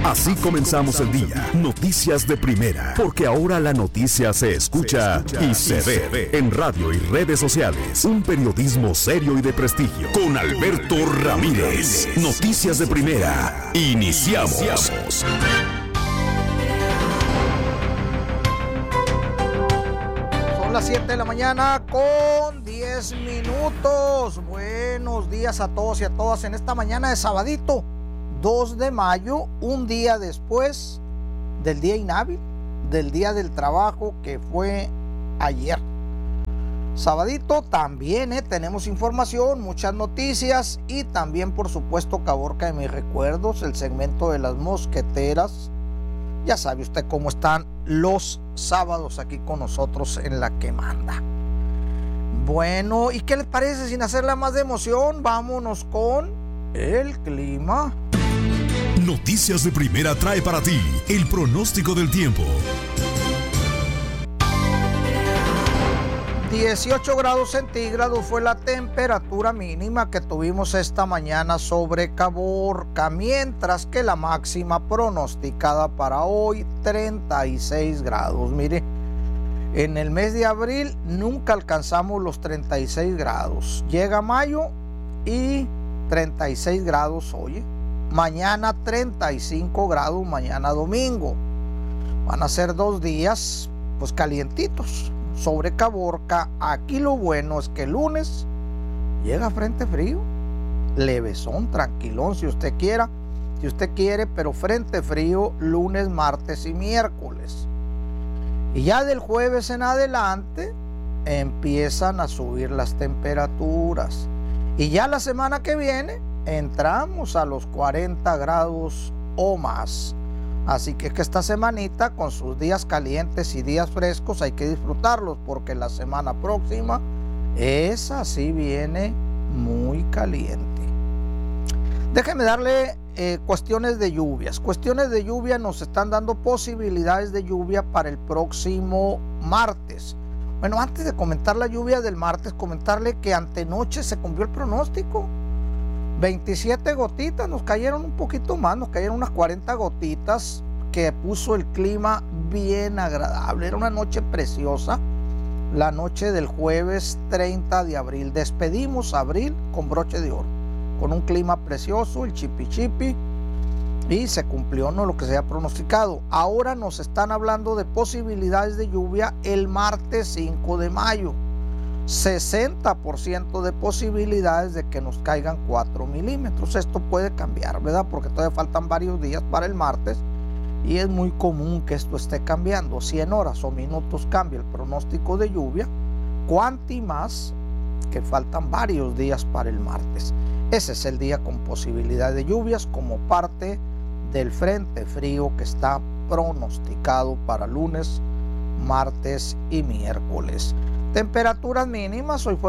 Así comenzamos el día. Noticias de primera. Porque ahora la noticia se escucha y se ve. En radio y redes sociales. Un periodismo serio y de prestigio. Con Alberto Ramírez. Noticias de primera. Iniciamos. Son las 7 de la mañana con 10 minutos. Buenos días a todos y a todas en esta mañana de sabadito, 2 de mayo, un día después del día inhábil, del día del trabajo que fue ayer. Sabadito también tenemos información, muchas noticias y también por supuesto Caborca de mis recuerdos, el segmento de las mosqueteras. Ya sabe usted cómo están los sábados aquí con nosotros en La que Manda. Bueno, ¿y qué les parece? Sin hacerla más de emoción, vámonos con el clima. Noticias de primera trae para ti el pronóstico del tiempo. 18 grados centígrados fue la temperatura mínima que tuvimos esta mañana sobre Caborca, mientras que la máxima pronosticada para hoy, 36 grados. Mire, en el mes de abril nunca alcanzamos los 36 grados. Llega mayo y 36 grados hoy. Mañana 35 grados, mañana domingo. Van a ser 2 días pues calientitos sobre Caborca. Aquí lo bueno es que el lunes llega frente frío, levesón, tranquilón si usted quiere, pero frente frío lunes, martes y miércoles. Y ya del jueves en adelante empiezan a subir las temperaturas. Y ya la semana que viene entramos a los 40 grados o más. Así que esta semanita con sus días calientes y días frescos hay que disfrutarlos, porque la semana próxima esa sí viene muy caliente. Déjeme darle cuestiones de lluvias. Cuestiones de lluvia, nos están dando posibilidades de lluvia para el próximo martes. Bueno, antes de comentar la lluvia del martes, comentarle que antenoche se cumplió el pronóstico. 27 gotitas, nos cayeron un poquito más, nos cayeron unas 40 gotitas que puso el clima bien agradable. Era una noche preciosa, la noche del jueves 30 de abril. Despedimos abril con broche de oro, con un clima precioso, el chipi chipi, y se cumplió lo que se había pronosticado. Ahora nos están hablando de posibilidades de lluvia el martes 5 de mayo. 60% de posibilidades de que nos caigan 4 milímetros. Esto puede cambiar, ¿verdad? Porque todavía faltan varios días para el martes y es muy común que esto esté cambiando. Si en horas o minutos cambia el pronóstico de lluvia, cuanti más que faltan varios días para el martes. Ese es el día con posibilidad de lluvias como parte del frente frío que está pronosticado para lunes, martes y miércoles. Temperaturas mínimas hoy fueron